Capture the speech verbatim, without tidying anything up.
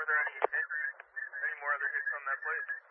there any hits? Any more other hits on that plate?